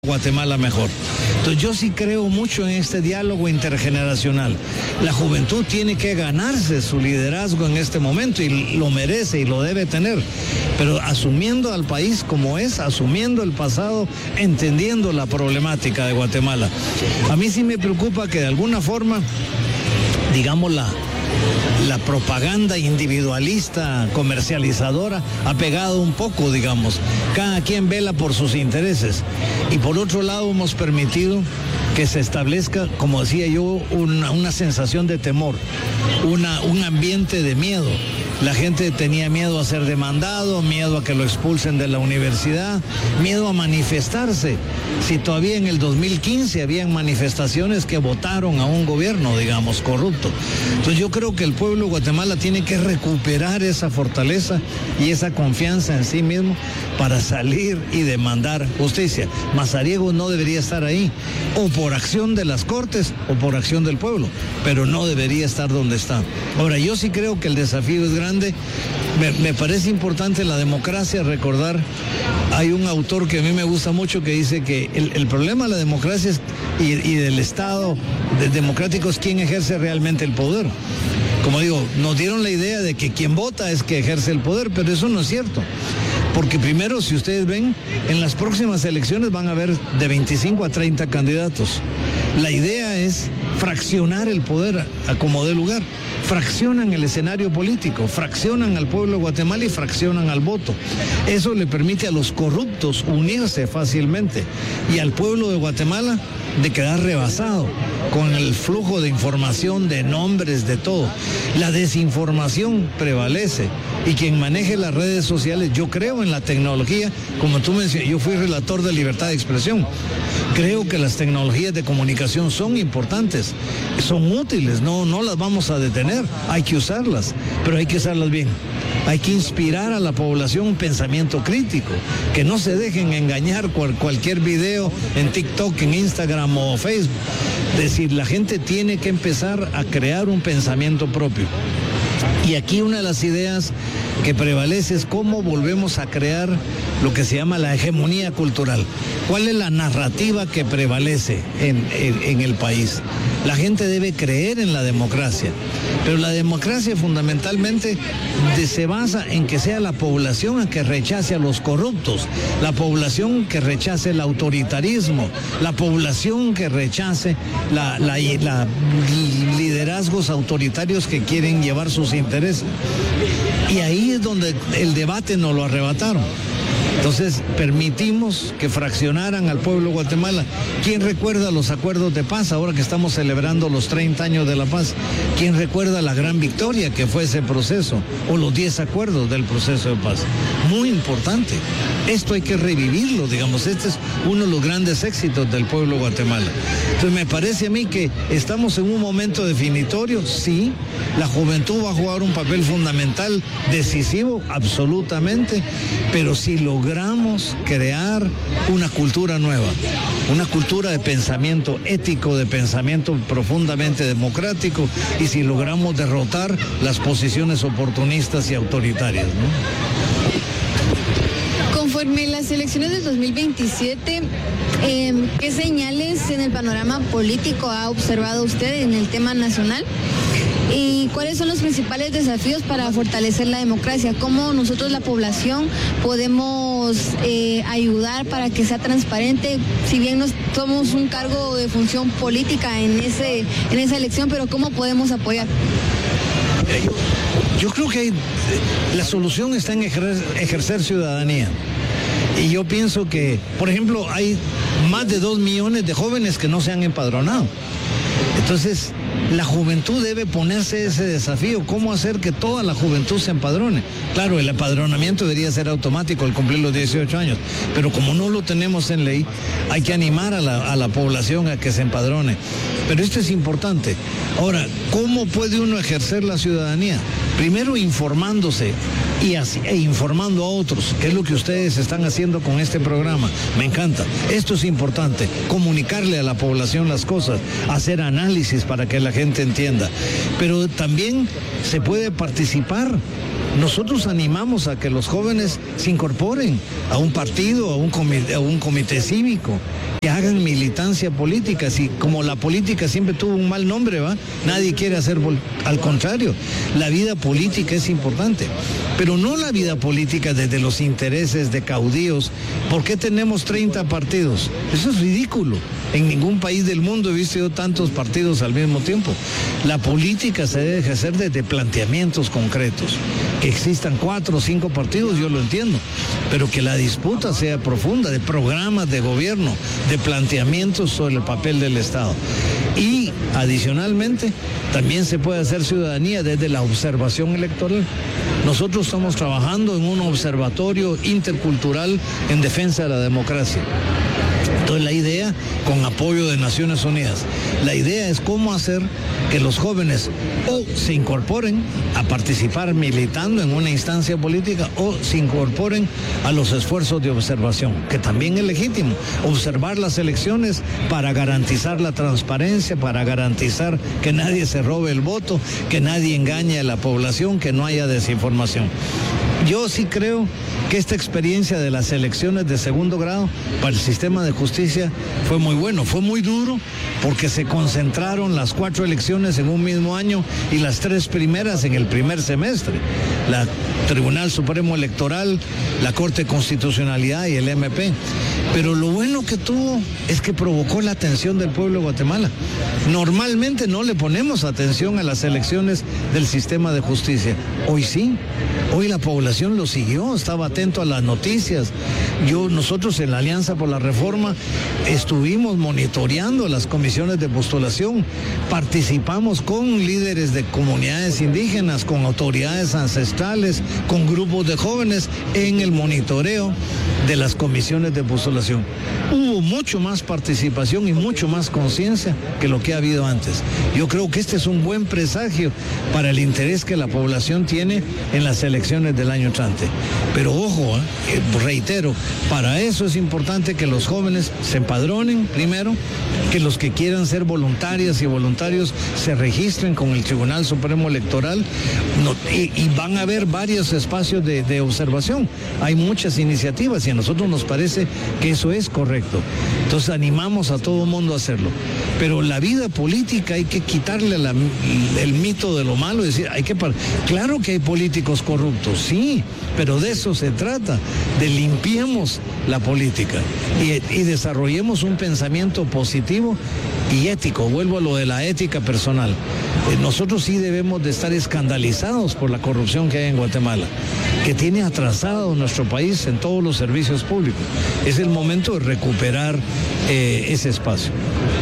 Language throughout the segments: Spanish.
Guatemala mejor. Entonces yo sí creo mucho en este diálogo intergeneracional. La juventud tiene que ganarse su liderazgo en este momento y lo merece y lo debe tener, pero asumiendo al país como es, asumiendo el pasado, entendiendo la problemática de Guatemala. A mí sí me preocupa que de alguna forma, digamos, la propaganda individualista, comercializadora, ha pegado un poco, digamos. Cada quien vela por sus intereses. Y por otro lado hemos permitido que se establezca, como decía yo, una sensación de temor, un ambiente de miedo. La gente tenía miedo a ser demandado, miedo a que lo expulsen de la universidad, miedo a manifestarse. Si todavía en el 2015 habían manifestaciones que votaron a un gobierno, digamos, corrupto. Entonces yo creo que el pueblo de Guatemala tiene que recuperar esa fortaleza y esa confianza en sí mismo para salir y demandar justicia. Mazariegos no debería estar ahí, o por acción de las Cortes o por acción del pueblo, pero no debería estar donde está. Ahora, yo sí creo que el desafío es grande. Me parece importante la democracia, recordar, hay un autor que a mí me gusta mucho que dice que el problema de la democracia y del Estado democrático es quién ejerce realmente el poder. Como digo, nos dieron la idea de que quien vota es que ejerce el poder, pero eso no es cierto. Porque primero, si ustedes ven, en las próximas elecciones van a haber de 25 a 30 candidatos. La idea es fraccionar el poder a como dé lugar. Fraccionan el escenario político, fraccionan al pueblo de Guatemala y fraccionan al voto. Eso le permite a los corruptos unirse fácilmente y al pueblo de Guatemala de quedar rebasado con el flujo de información, de nombres, de todo. La desinformación prevalece y quien maneje las redes sociales, yo creo en la tecnología, como tú mencionas, yo fui relator de libertad de expresión. Creo que las tecnologías de comunicación son importantes, son útiles, no las vamos a detener, hay que usarlas, pero hay que usarlas bien. Hay que inspirar a la población un pensamiento crítico, que no se dejen engañar por cualquier video en TikTok, en Instagram o Facebook. Es decir, la gente tiene que empezar a crear un pensamiento propio. Y aquí una de las ideas que prevalece es cómo volvemos a crear lo que se llama la hegemonía cultural. ¿Cuál es la narrativa que prevalece en el país? La gente debe creer en la democracia, pero la democracia fundamentalmente se basa en que sea la población la que rechace a los corruptos, la población que rechace el autoritarismo, la población que rechace liderazgos autoritarios que quieren llevar sus intereses. Y ahí es donde el debate nos lo arrebataron. Entonces permitimos que fraccionaran al pueblo de Guatemala. ¿Quién recuerda los acuerdos de paz ahora que estamos celebrando los 30 años de la paz? ¿Quién recuerda la gran victoria que fue ese proceso? O los 10 acuerdos del proceso de paz. Muy importante. Esto hay que revivirlo, digamos. Este es uno de los grandes éxitos del pueblo de Guatemala. Entonces me parece a mí que estamos en un momento definitorio, sí. La juventud va a jugar un papel fundamental, decisivo, absolutamente, pero si logramos crear una cultura nueva, una cultura de pensamiento ético, de pensamiento profundamente democrático, y si logramos derrotar las posiciones oportunistas y autoritarias, ¿no? Conforme las elecciones del 2027, ¿qué señales en el panorama político ha observado usted en el tema nacional? ¿Y cuáles son los principales desafíos para fortalecer la democracia? ¿Cómo nosotros, la población, podemos ayudar para que sea transparente? Si bien no somos un cargo de función política en esa elección, pero ¿cómo podemos apoyar? Yo creo que la solución está en ejercer ciudadanía. Y yo pienso que, por ejemplo, hay más de 2 millones de jóvenes que no se han empadronado. Entonces, la juventud debe ponerse ese desafío, cómo hacer que toda la juventud se empadrone. Claro, el empadronamiento debería ser automático al cumplir los 18 años, pero como no lo tenemos en ley, hay que animar a la población a que se empadrone. Pero esto es importante. Ahora, ¿cómo puede uno ejercer la ciudadanía? Primero informándose e informando a otros, que es lo que ustedes están haciendo con este programa. Me encanta. Esto es importante, comunicarle a la población las cosas, hacer análisis para que la gente entienda. Pero también se puede participar Nosotros animamos a que los jóvenes se incorporen a un partido, a un comité cívico, que hagan militancia política. Si como la política siempre tuvo un mal nombre, ¿va? Nadie quiere hacer, al contrario, la vida política es importante, pero no la vida política desde los intereses de caudillos. ¿Por qué tenemos 30 partidos? Eso es ridículo. En ningún país del mundo he visto yo tantos partidos al mismo tiempo. La política se debe ejercer desde planteamientos concretos. Que existan 4 o 5 partidos, yo lo entiendo, pero que la disputa sea profunda, de programas de gobierno, de planteamientos sobre el papel del Estado. Y adicionalmente, también se puede hacer ciudadanía desde la observación electoral. Nosotros estamos trabajando en un observatorio intercultural en defensa de la democracia. Entonces la idea, con apoyo de Naciones Unidas, la idea es cómo hacer que los jóvenes o se incorporen a participar militando en una instancia política o se incorporen a los esfuerzos de observación, que también es legítimo, observar las elecciones para garantizar la transparencia, para garantizar que nadie se robe el voto, que nadie engañe a la población, que no haya desinformación. Yo sí creo que esta experiencia de las elecciones de segundo grado para el sistema de justicia fue muy bueno, fue muy duro porque se concentraron las 4 elecciones en un mismo año y las 3 primeras en el primer semestre. La Tribunal Supremo Electoral, la Corte de Constitucionalidad y el MP. Pero lo bueno que tuvo es que provocó la atención del pueblo de Guatemala. Normalmente no le ponemos atención a las elecciones del sistema de justicia. Hoy sí, hoy la población lo siguió, estaba atento a las noticias. Nosotros en la Alianza por la Reforma estuvimos monitoreando las comisiones de postulación, participamos con líderes de comunidades indígenas, con autoridades ancestrales, con grupos de jóvenes en el monitoreo de las comisiones de postulación. Hubo mucho más participación y mucho más conciencia que lo que ha habido antes. Yo creo que este es un buen presagio para el interés que la población tiene en las elecciones del año entrante. Pero ojo, reitero, para eso es importante que los jóvenes se empadronen primero, que los que quieran ser voluntarias y voluntarios se registren con el Tribunal Supremo Electoral y van a haber varios espacios de observación. Hay muchas iniciativas y a nosotros nos parece que eso es correcto. Entonces animamos a todo el mundo a hacerlo. Pero la vida política hay que quitarle el mito de lo malo, decir, claro que hay políticos corruptos, sí, pero de eso se trata, de limpiemos la política y desarrollemos un pensamiento positivo y ético. Vuelvo a lo de la ética personal. Nosotros sí debemos de estar escandalizados por la corrupción que hay en Guatemala, que tiene atrasado nuestro país en todos los servicios públicos. Es el momento de recuperar ese espacio.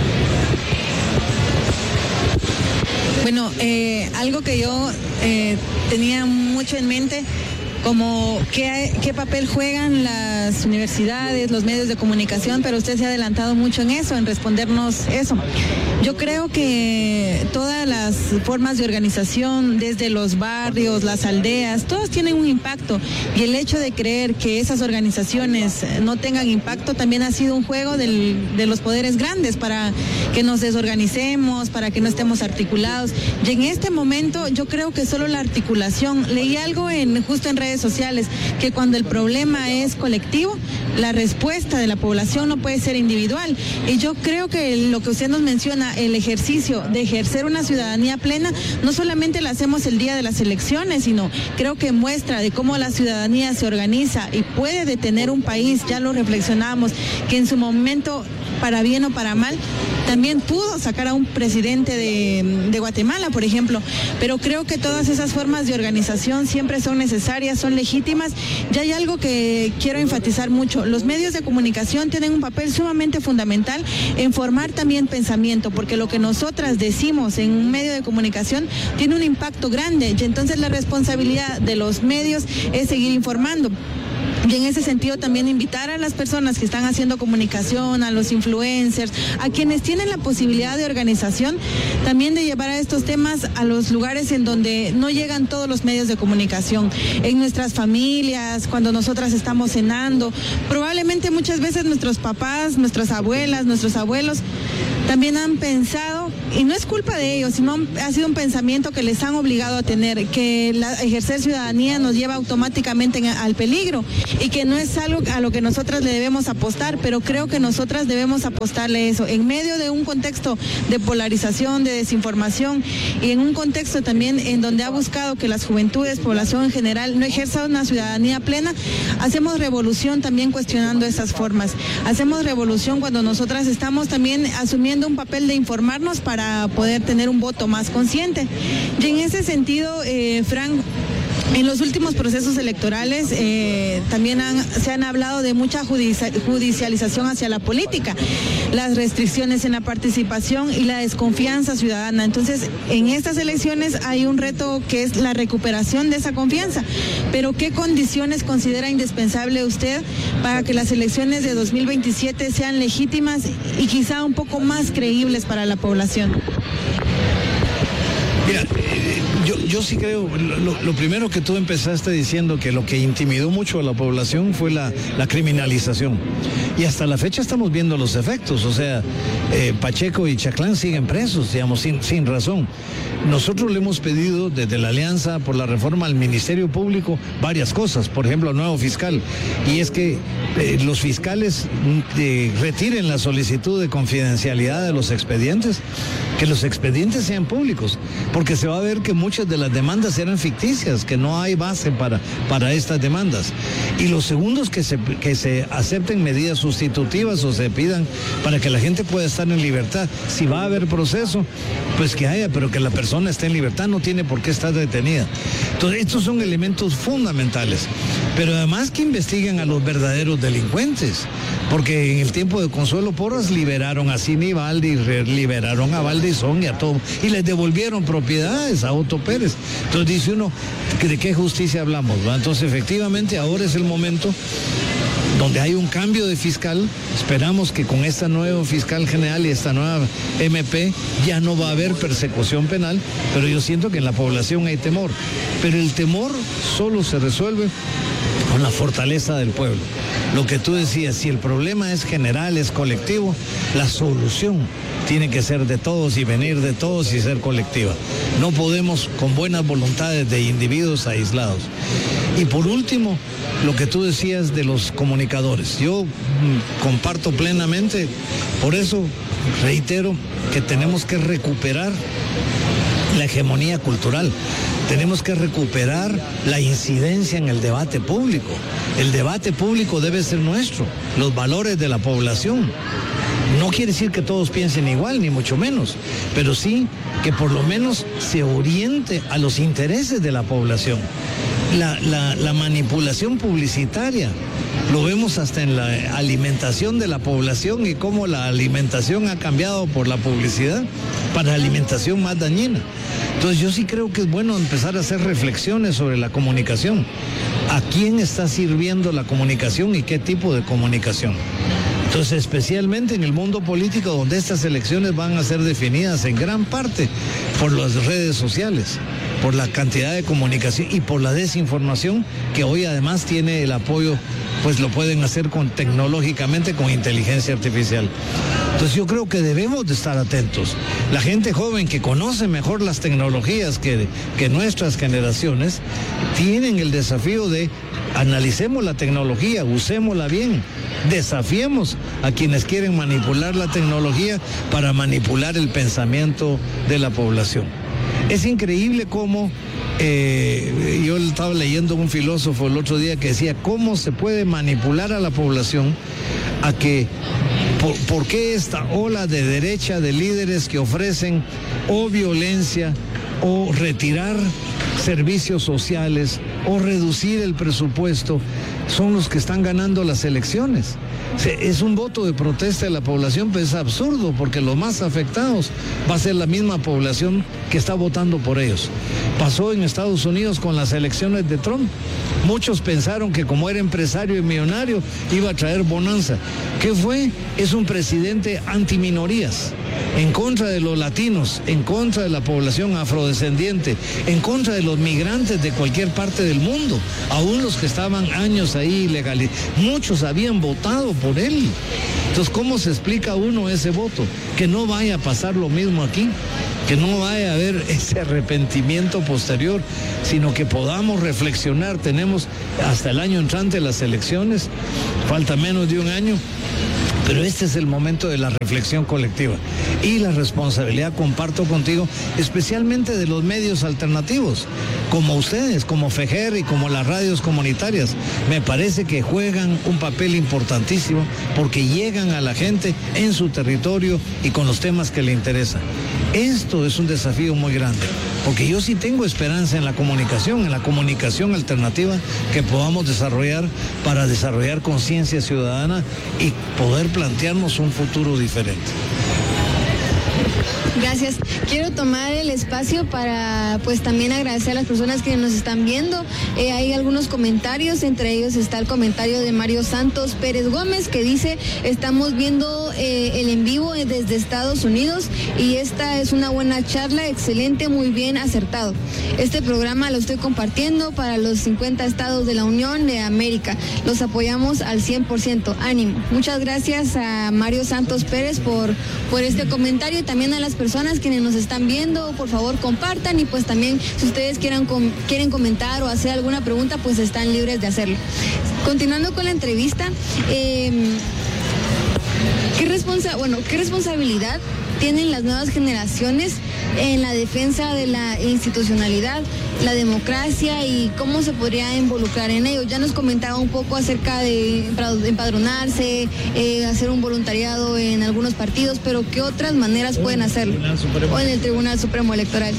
Bueno, algo que yo tenía mucho en mente, como qué papel juegan las universidades, los medios de comunicación, pero usted se ha adelantado mucho en eso, en respondernos eso. Yo creo que todas las formas de organización, desde los barrios, las aldeas, todos tienen un impacto, y el hecho de creer que esas organizaciones no tengan impacto también ha sido un juego de los poderes grandes para que nos desorganicemos, para que no estemos articulados. Y en este momento yo creo que solo la articulación, leí algo justo en redes sociales, que cuando el problema es colectivo, la respuesta de la población no puede ser individual. Y yo creo que lo que usted nos menciona, el ejercicio de ejercer una ciudadanía plena, no solamente la hacemos el día de las elecciones, sino creo que muestra de cómo la ciudadanía se organiza y puede detener un país. Ya lo reflexionamos, que en su momento, para bien o para mal, también pudo sacar a un presidente de Guatemala, por ejemplo, pero creo que todas esas formas de organización siempre son necesarias, son legítimas. Y hay algo que quiero enfatizar mucho: los medios de comunicación tienen un papel sumamente fundamental en formar también pensamiento, porque lo que nosotras decimos en un medio de comunicación tiene un impacto grande, y entonces la responsabilidad de los medios es seguir informando. Y en ese sentido también invitar a las personas que están haciendo comunicación, a los influencers, a quienes tienen la posibilidad de organización, también de llevar a estos temas a los lugares en donde no llegan todos los medios de comunicación. En nuestras familias, cuando nosotras estamos cenando, probablemente muchas veces nuestros papás, nuestras abuelas, nuestros abuelos también han pensado, y no es culpa de ellos, sino ha sido un pensamiento que les han obligado a tener, que ejercer ciudadanía nos lleva automáticamente al peligro y que no es algo a lo que nosotras le debemos apostar, pero creo que nosotras debemos apostarle eso, en medio de un contexto de polarización, de desinformación y en un contexto también en donde ha buscado que las juventudes, población en general, no ejerza una ciudadanía plena. Hacemos revolución también cuestionando esas formas, hacemos revolución cuando nosotras estamos también asumiendo un papel de informarnos para poder tener un voto más consciente. Y en ese sentido, Frank, en los últimos procesos electorales también se han hablado de mucha judicialización hacia la política, las restricciones en la participación y la desconfianza ciudadana. Entonces, en estas elecciones hay un reto que es la recuperación de esa confianza. Pero, ¿qué condiciones considera indispensable usted para que las elecciones de 2027 sean legítimas y quizá un poco más creíbles para la población? Mira, yo sí creo, lo primero que tú empezaste diciendo que lo que intimidó mucho a la población fue la criminalización. Y hasta la fecha estamos viendo los efectos, o sea, Pacheco y Chaclán siguen presos, digamos, sin razón. Nosotros le hemos pedido desde la Alianza por la Reforma al Ministerio Público varias cosas, por ejemplo, al nuevo fiscal, y es que los fiscales retiren la solicitud de confidencialidad de los expedientes, que los expedientes sean públicos, porque se va a ver que muchas de las demandas eran ficticias, que no hay base para estas demandas. Y lo segundo es que se acepten medidas sustitutivas o se pidan para que la gente pueda estar en libertad. Si va a haber proceso, pues que haya, pero que la persona esté en libertad, no tiene por qué estar detenida. Entonces, estos son elementos fundamentales. Pero además que investiguen a los verdaderos delincuentes, porque en el tiempo de Consuelo Porras liberaron a Cini Baldi, liberaron a Valdizón y a todo, y les devolvieron propiedades a Otto Pérez. Entonces dice uno, ¿de qué justicia hablamos? ¿Va? Entonces efectivamente ahora es el momento donde hay un cambio de fiscal. Esperamos que con esta nueva fiscal general y esta nueva MP ya no va a haber persecución penal, pero yo siento que en la población hay temor. Pero el temor solo se resuelve con la fortaleza del pueblo. Lo que tú decías, si el problema es general, es colectivo, la solución tiene que ser de todos y venir de todos y ser colectiva. No podemos con buenas voluntades de individuos aislados. Y por último, lo que tú decías de los comunicadores. Yo comparto plenamente, por eso reitero que tenemos que recuperar la hegemonía cultural. Tenemos que recuperar la incidencia en el debate público. El debate público debe ser nuestro, los valores de la población. No quiere decir que todos piensen igual, ni mucho menos, pero sí que por lo menos se oriente a los intereses de la población. La manipulación publicitaria lo vemos hasta en la alimentación de la población y cómo la alimentación ha cambiado por la publicidad para alimentación más dañina. Entonces yo sí creo que es bueno empezar a hacer reflexiones sobre la comunicación. ¿A quién está sirviendo la comunicación y qué tipo de comunicación? Entonces, especialmente en el mundo político, donde estas elecciones van a ser definidas en gran parte por las redes sociales, por la cantidad de comunicación y por la desinformación, que hoy además tiene el apoyo, pues lo pueden hacer tecnológicamente con inteligencia artificial. Entonces yo creo que debemos de estar atentos. La gente joven que conoce mejor las tecnologías que nuestras generaciones, tienen el desafío de analicemos la tecnología, usémosla bien, desafiemos a quienes quieren manipular la tecnología para manipular el pensamiento de la población. Es increíble cómo, yo estaba leyendo un filósofo el otro día que decía cómo se puede manipular a la población a que, ¿por qué esta ola de derecha de líderes que ofrecen o violencia o retirar servicios sociales o reducir el presupuesto son los que están ganando las elecciones? Es un voto de protesta de la población, pero es absurdo porque los más afectados va a ser la misma población que está votando por ellos. Pasó en Estados Unidos con las elecciones de Trump. Muchos pensaron que como era empresario y millonario iba a traer bonanza. ¿Qué fue? Es un presidente antiminorías. en contra de los latinos, en contra de la población afrodescendiente, en contra de los migrantes de cualquier parte del mundo, aún los que estaban años ahí ilegales. Muchos habían votado por él. Entonces, ¿cómo se explica uno ese voto? Que no vaya a pasar lo mismo aquí, que no vaya a haber ese arrepentimiento posterior, sino que podamos reflexionar. Tenemos hasta el año entrante las elecciones, falta menos de un año, pero este es el momento de la reflexión colectiva y la responsabilidad, comparto contigo, especialmente de los medios alternativos, como ustedes, como FEJER y como las radios comunitarias. Me parece que juegan un papel importantísimo porque llegan a la gente en su territorio y con los temas que le interesan. Esto es un desafío muy grande, porque yo sí tengo esperanza en la comunicación alternativa que podamos desarrollar para desarrollar conciencia ciudadana y poder plantearnos un futuro diferente. Gracias. Quiero tomar el espacio para pues también agradecer a las personas que nos están viendo. Hay algunos comentarios, entre ellos está el comentario de Mario Santos Pérez Gómez que dice: estamos viendo el en vivo desde Estados Unidos y esta es una buena charla, excelente, muy bien acertado. Este programa lo estoy compartiendo para los 50 estados de la Unión de América. Los apoyamos al 100%. Ánimo. Muchas gracias a Mario Santos Pérez por este comentario y también a las personas quienes nos están viendo, por favor compartan y pues también si ustedes quieren comentar o hacer alguna pregunta, pues están libres de hacerlo. Continuando con la entrevista, ¿qué responsabilidad tienen las nuevas generaciones en la defensa de la institucionalidad, la democracia y cómo se podría involucrar en ello? Ya nos comentaba un poco acerca de empadronarse, hacer un voluntariado en algunos partidos, pero ¿qué otras maneras pueden hacerlo? O en el Tribunal Supremo Electoral.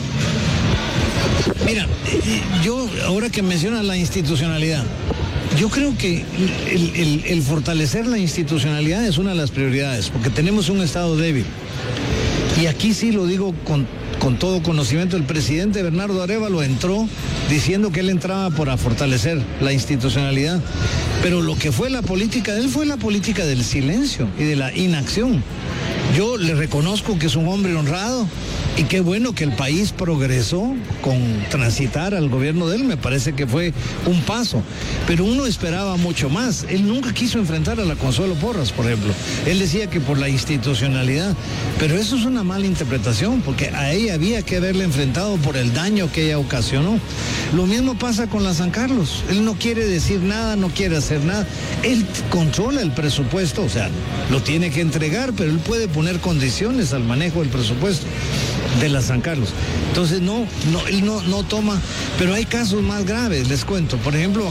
Mira, yo ahora que mencionas la institucionalidad, yo creo que el fortalecer la institucionalidad es una de las prioridades, porque tenemos un Estado débil. Y aquí sí lo digo con todo conocimiento, el presidente Bernardo Arévalo entró diciendo que él entraba para fortalecer la institucionalidad, pero lo que fue la política de él fue la política del silencio y de la inacción. Yo le reconozco que es un hombre honrado y qué bueno que el país progresó con transitar al gobierno de él, me parece que fue un paso, pero uno esperaba mucho más. Él nunca quiso enfrentar a la Consuelo Porras, por ejemplo. Él decía que por la institucionalidad, pero eso es una mala interpretación, porque a ella había que haberle enfrentado por el daño que ella ocasionó. Lo mismo pasa con la San Carlos. Él no quiere decir nada, no quiere hacer nada. Él controla el presupuesto, o sea, lo tiene que entregar, pero él puede poner condiciones al manejo del presupuesto de la San Carlos. Entonces él no toma, pero hay casos más graves, les cuento. Por ejemplo,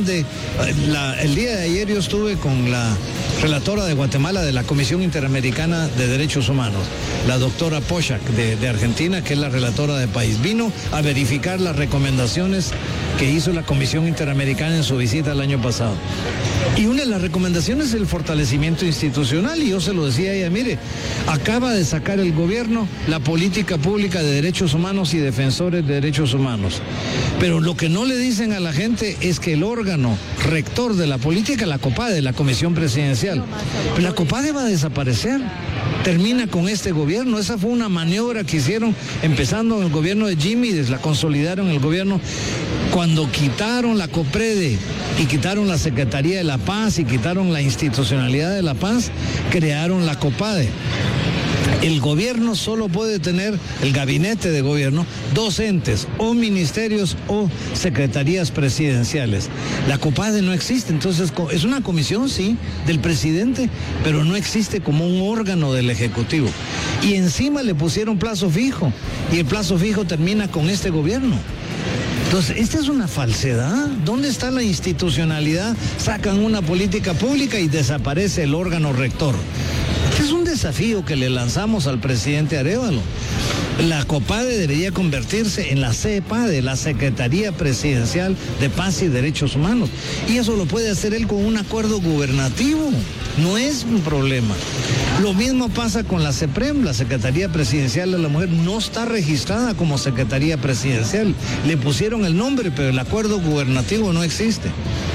el día de ayer yo estuve con la relatora de Guatemala de la Comisión Interamericana de Derechos Humanos, la doctora Poshak de Argentina, que es la relatora de país. Vino a verificar las recomendaciones que hizo la Comisión Interamericana en su visita el año pasado. Y una de las recomendaciones es el fortalecimiento institucional, y yo se lo decía a ella: mire, acaba de sacar el gobierno la política pública de derechos humanos y defensores de derechos humanos. Pero lo que no le dicen a la gente es que el órgano rector de la política, la COPADE, la Comisión Presidencial, pero la COPADE va a desaparecer. Termina con este gobierno. Esa fue una maniobra que hicieron empezando en el gobierno de Jimmy, la consolidaron el gobierno. Cuando quitaron la COPREDE y quitaron la Secretaría de la Paz y quitaron la institucionalidad de la paz, crearon la COPADE. El gobierno solo puede tener, el gabinete de gobierno, 2 entes, o ministerios o secretarías presidenciales. La COPADE no existe, entonces es una comisión, sí, del presidente, pero no existe como un órgano del Ejecutivo. Y encima le pusieron plazo fijo, y el plazo fijo termina con este gobierno. Entonces, esta es una falsedad. ¿Dónde está la institucionalidad? Sacan una política pública y desaparece el órgano rector. Este es un desafío que le lanzamos al presidente Arévalo. La COPADE debería convertirse en la CEPADE, la Secretaría Presidencial de Paz y Derechos Humanos. Y eso lo puede hacer él con un acuerdo gubernativo. No es un problema. Lo mismo pasa con la CEPREM, la Secretaría Presidencial de la Mujer. No está registrada como Secretaría Presidencial. Le pusieron el nombre, pero el acuerdo gubernativo no existe.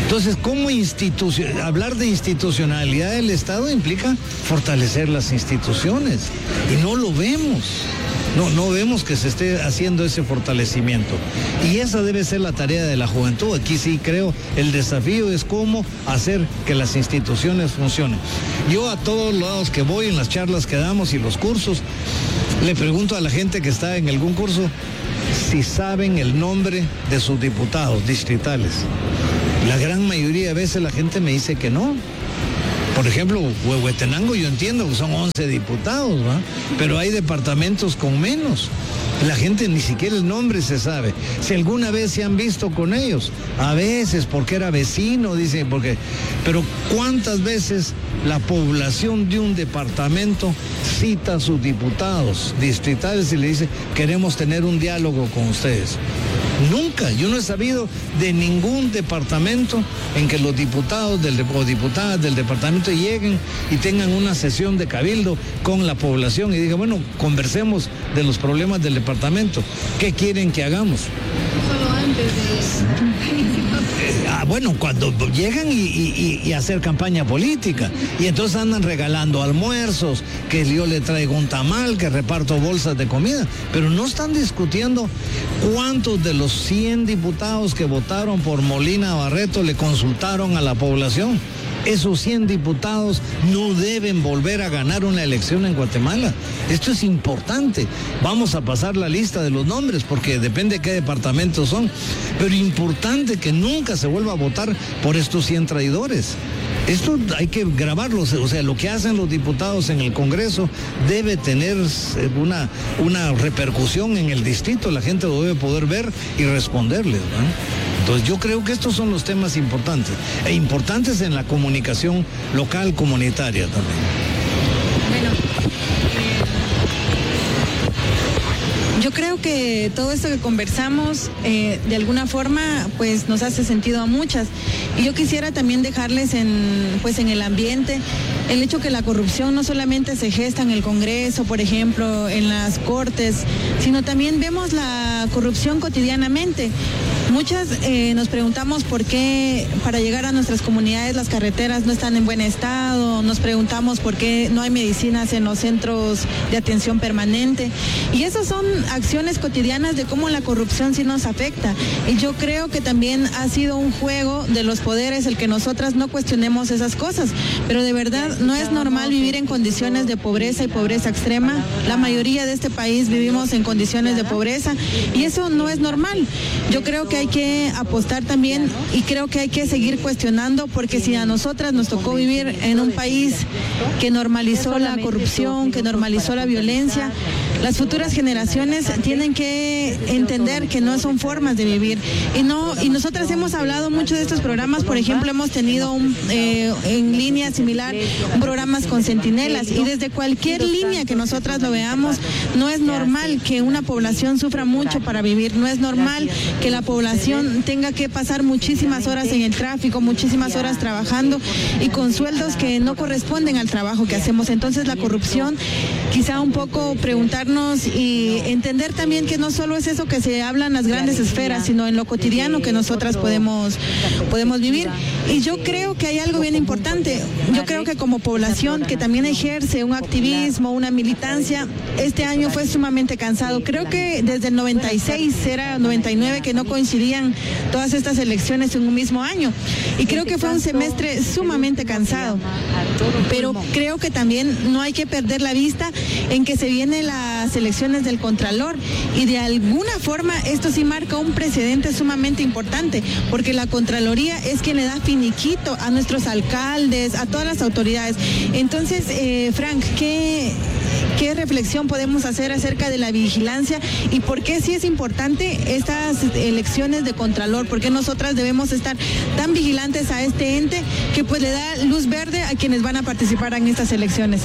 Entonces, ¿cómo hablar de institucionalidad del Estado implica fortalecer las instituciones? Y no lo vemos. No vemos que se esté haciendo ese fortalecimiento. Y esa debe ser la tarea de la juventud. Aquí sí creo el desafío es cómo hacer que las instituciones funcionen. Yo a todos lados que voy, en las charlas que damos y los cursos, le pregunto a la gente que está en algún curso si saben el nombre de sus diputados distritales. La gran mayoría de veces la gente me dice que no. Por ejemplo, Huehuetenango yo entiendo que son 11 diputados, ¿va? Pero hay departamentos con menos. La gente ni siquiera el nombre se sabe. Si alguna vez se han visto con ellos, a veces porque era vecino, dicen, pero ¿cuántas veces la población de un departamento cita a sus diputados distritales y le dice, queremos tener un diálogo con ustedes? Nunca, yo no he sabido de ningún departamento en que los diputados o diputadas del departamento lleguen y tengan una sesión de cabildo con la población y digan, bueno, conversemos de los problemas del departamento. ¿Qué quieren que hagamos? Solo antes de... Bueno, cuando llegan y hacer campaña política y entonces andan regalando almuerzos, que yo le traigo un tamal, que reparto bolsas de comida, pero no están discutiendo cuántos de los 100 diputados que votaron por Molina Barreto le consultaron a la población. Esos 100 diputados no deben volver a ganar una elección en Guatemala. Esto es importante. Vamos a pasar la lista de los nombres porque depende de qué departamentos son. Pero importante que nunca se vuelva a votar por estos 100 traidores. Esto hay que grabarlo, o sea, lo que hacen los diputados en el Congreso debe tener una repercusión en el distrito, la gente lo debe poder ver y responderles, ¿no? Entonces yo creo que estos son los temas importantes, e importantes en la comunicación local, comunitaria también. Bueno, yo creo que todo esto que conversamos de alguna forma pues nos hace sentido a muchas. Y yo quisiera también dejarles en el ambiente el hecho que la corrupción no solamente se gesta en el Congreso, por ejemplo, en las Cortes, sino también vemos la corrupción cotidianamente. Muchas nos preguntamos por qué para llegar a nuestras comunidades las carreteras no están en buen estado, nos preguntamos por qué no hay medicinas en los centros de atención permanente. Y esas son acciones cotidianas de cómo la corrupción sí nos afecta. Y yo creo que también ha sido un juego de los poderes el que nosotras no cuestionemos esas cosas. Pero de verdad no es normal vivir en condiciones de pobreza y pobreza extrema. La mayoría de este país vivimos en condiciones de pobreza y eso no es normal. Yo creo que hay que apostar también y creo que hay que seguir cuestionando porque si a nosotras nos tocó vivir en un país que normalizó la corrupción, que normalizó la violencia, las futuras generaciones tienen que entender que no son formas de vivir y nosotras hemos hablado mucho de estos programas. Por ejemplo, hemos tenido en línea similar programas con centinelas y desde cualquier línea que nosotras lo veamos, no es normal que una población sufra mucho para vivir, no es normal que la población tenga que pasar muchísimas horas en el tráfico, muchísimas horas trabajando y con sueldos que no corresponden al trabajo que hacemos. Entonces la corrupción, quizá un poco preguntarnos y entender también que no solo es eso que se habla en las grandes esferas, sino en lo cotidiano que nosotras podemos vivir. Y yo creo que hay algo bien importante. Yo creo que como población que también ejerce un activismo, una militancia, este año fue sumamente cansado. Creo que desde el 96, era 99 que no coincidían todas estas elecciones en un mismo año. Y creo que fue un semestre sumamente cansado. Pero creo que también no hay que perder la vista en que se vienen las elecciones del Contralor y de alguna forma esto sí marca un precedente sumamente importante porque la Contraloría es quien le da finiquito a nuestros alcaldes, a todas las autoridades. Entonces, Frank, ¿qué reflexión podemos hacer acerca de la vigilancia y por qué sí es importante estas elecciones de Contralor? ¿Por qué nosotras debemos estar tan vigilantes a este ente que pues le da luz verde a quienes van a participar en estas elecciones?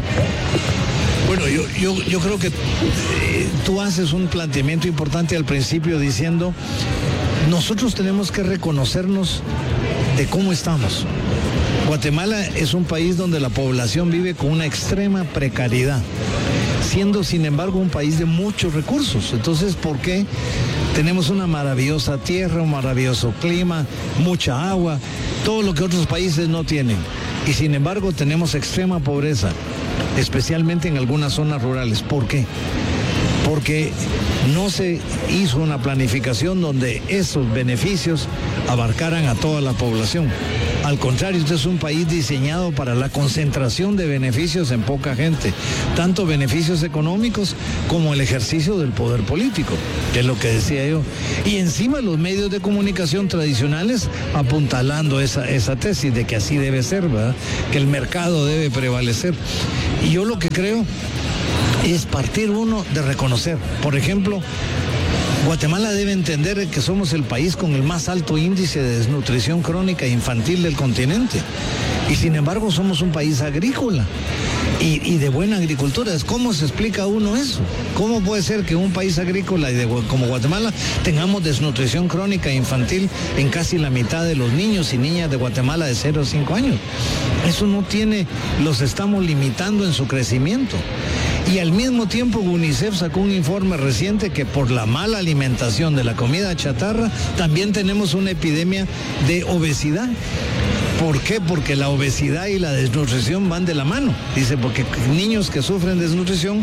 Bueno, yo creo que tú haces un planteamiento importante al principio diciendo, nosotros tenemos que reconocernos de cómo estamos. Guatemala es un país donde la población vive con una extrema precariedad, siendo sin embargo un país de muchos recursos. Entonces, ¿por qué Tenemos una maravillosa tierra, un maravilloso clima, mucha agua, todo lo que otros países no tienen. Y sin embargo tenemos extrema pobreza, especialmente en algunas zonas rurales. ¿Por qué? Porque no se hizo una planificación donde esos beneficios abarcaran a toda la población. Al contrario, este es un país diseñado para la concentración de beneficios en poca gente, tanto beneficios económicos como el ejercicio del poder político, que es lo que decía yo. Y encima los medios de comunicación tradicionales apuntalando esa tesis de que así debe ser, ¿verdad? Que el mercado debe prevalecer. Y yo lo que creo es partir uno de reconocer, por ejemplo, Guatemala debe entender que somos el país con el más alto índice de desnutrición crónica infantil del continente. Y sin embargo somos un país agrícola y de buena agricultura. ¿Cómo se explica uno eso? ¿Cómo puede ser que un país agrícola como Guatemala tengamos desnutrición crónica infantil en casi la mitad de los niños y niñas de Guatemala de 0 a 5 años? Eso no tiene, los estamos limitando en su crecimiento. Y al mismo tiempo UNICEF sacó un informe reciente que por la mala alimentación de la comida chatarra también tenemos una epidemia de obesidad. ¿Por qué? Porque la obesidad y la desnutrición van de la mano. Dice, porque niños que sufren desnutrición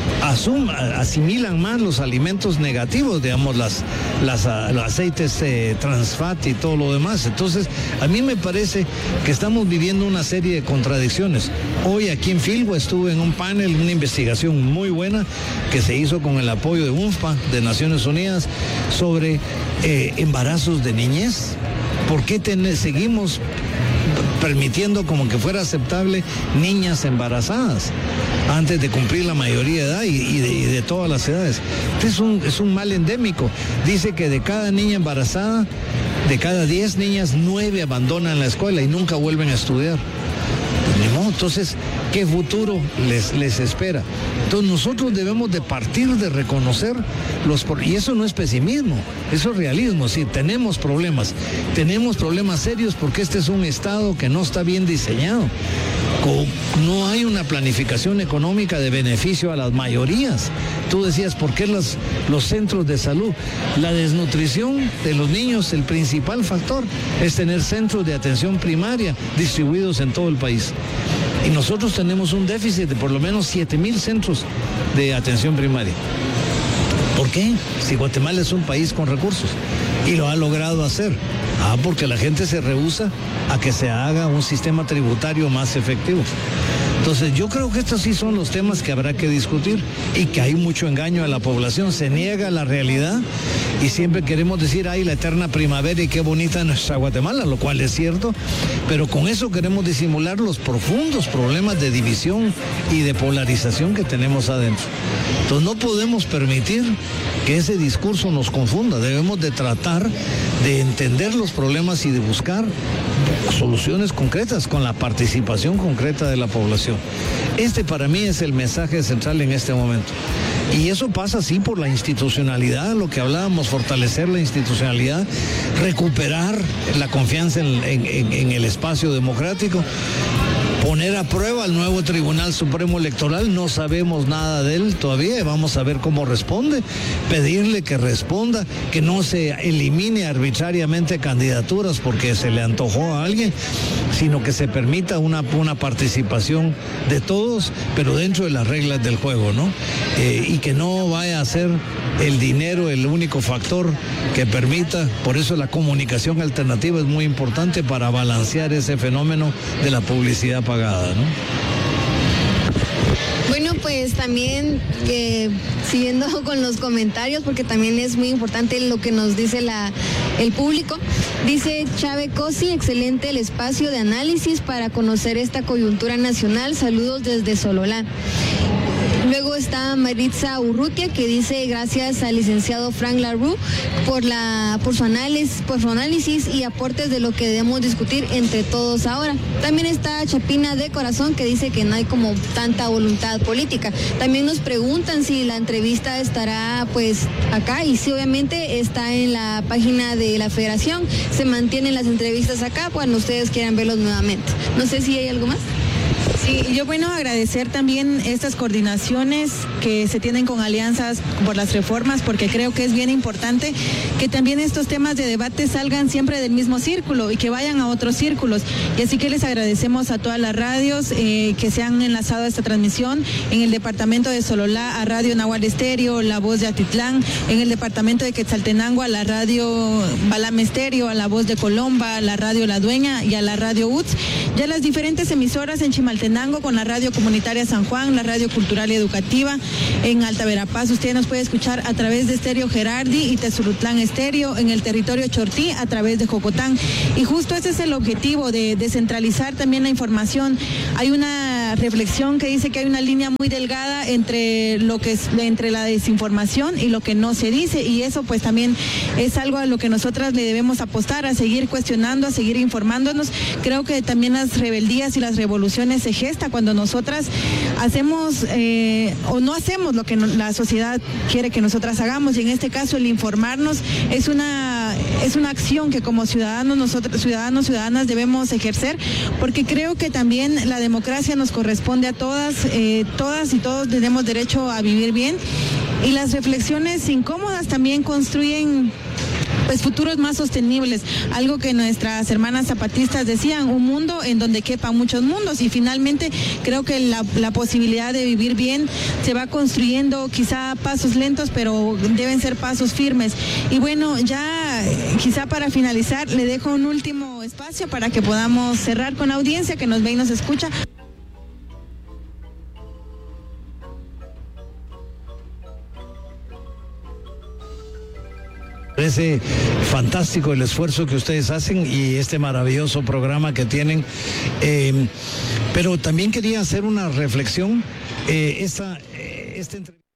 asimilan más los alimentos negativos, digamos, los aceites trans fat y todo lo demás. Entonces, a mí me parece que estamos viviendo una serie de contradicciones. Hoy aquí en Filgua estuve en un panel, una investigación muy buena que se hizo con el apoyo de UNFPA, de Naciones Unidas, sobre embarazos de niñez. ¿Por qué seguimos permitiendo como que fuera aceptable niñas embarazadas antes de cumplir la mayoría de edad y de todas las edades? Es un mal endémico. Dice que de cada niña embarazada, de cada 10 niñas, 9 abandonan la escuela y nunca vuelven a estudiar. Entonces, ¿qué futuro les espera? Entonces nosotros debemos de partir de reconocer y eso no es pesimismo, eso es realismo. Sí, tenemos problemas serios porque este es un Estado que no está bien diseñado. No hay una planificación económica de beneficio a las mayorías. Tú decías, ¿por qué los centros de salud? La desnutrición de los niños, el principal factor es tener centros de atención primaria distribuidos en todo el país. Y nosotros tenemos un déficit de por lo menos 7,000 centros de atención primaria. ¿Por qué? Si Guatemala es un país con recursos y lo ha logrado hacer. Porque la gente se rehúsa a que se haga un sistema tributario más efectivo. Entonces yo creo que estos sí son los temas que habrá que discutir y que hay mucho engaño a la población, se niega la realidad y siempre queremos decir, ay, la eterna primavera y qué bonita nuestra Guatemala, lo cual es cierto, pero con eso queremos disimular los profundos problemas de división y de polarización que tenemos adentro. Entonces no podemos permitir que ese discurso nos confunda, debemos de tratar de entender los problemas y de buscar soluciones concretas con la participación concreta de la población. Este para mí es el mensaje central en este momento. Y eso pasa sí por la institucionalidad, lo que hablábamos, fortalecer la institucionalidad, recuperar la confianza en el espacio democrático, poner a prueba al nuevo Tribunal Supremo Electoral. No sabemos nada de él todavía, vamos a ver cómo responde, pedirle que responda, que no se elimine arbitrariamente candidaturas porque se le antojó a alguien, sino que se permita una participación de todos, pero dentro de las reglas del juego, ¿no? Y que no vaya a ser el dinero el único factor que permita. Por eso la comunicación alternativa es muy importante para balancear ese fenómeno de la publicidad pagada, ¿no? Bueno, pues también siguiendo con los comentarios, porque también es muy importante lo que nos dice el público. Dice Chávez Cosi, excelente el espacio de análisis para conocer esta coyuntura nacional. Saludos desde Sololá. Luego está Maritza Urrutia, que dice gracias al licenciado Frank Larue por su análisis y aportes de lo que debemos discutir entre todos ahora. También está Chapina de Corazón, que dice que no hay como tanta voluntad política. También nos preguntan si la entrevista estará pues acá, y sí, obviamente está en la página de la Federación. Se mantienen las entrevistas acá cuando ustedes quieran verlos nuevamente. No sé si hay algo más. Sí, yo agradecer también estas coordinaciones que se tienen con alianzas por las reformas, porque creo que es bien importante que también estos temas de debate salgan siempre del mismo círculo y que vayan a otros círculos. Y así que les agradecemos a todas las radios que se han enlazado a esta transmisión, en el departamento de Sololá a Radio Nahual Estéreo, La Voz de Atitlán, en el departamento de Quetzaltenango a la Radio Balam Estéreo, a La Voz de Colomba, a la Radio La Dueña y a la Radio UTS, ya las diferentes emisoras en Chimaltenango con la Radio Comunitaria San Juan, la Radio Cultural y Educativa, en Alta Verapaz usted nos puede escuchar a través de Estéreo Gerardi y Tezurutlán Estéreo, en el territorio Chortí a través de Jocotán, y justo ese es el objetivo, de descentralizar también la información. Hay una reflexión que dice que hay una línea muy delgada entre entre la desinformación y lo que no se dice, y eso pues también es algo a lo que nosotras le debemos apostar, a seguir cuestionando, a seguir informándonos. Creo que también las rebeldías y las revoluciones se gestan cuando nosotras hacemos o no hacemos lo que la sociedad quiere que nosotras hagamos, y en este caso el informarnos es una acción que como nosotros ciudadanas debemos ejercer, porque creo que también la democracia nos corresponde a todas y todos tenemos derecho a vivir bien, y las reflexiones incómodas también construyen pues futuros más sostenibles, algo que nuestras hermanas zapatistas decían, un mundo en donde quepan muchos mundos, y finalmente creo que la posibilidad de vivir bien se va construyendo quizá a pasos lentos, pero deben ser pasos firmes. Y bueno, ya quizá para finalizar le dejo un último espacio para que podamos cerrar con la audiencia que nos ve y nos escucha. Parece fantástico el esfuerzo que ustedes hacen y este maravilloso programa que tienen, pero también quería hacer una reflexión. Esta entrevista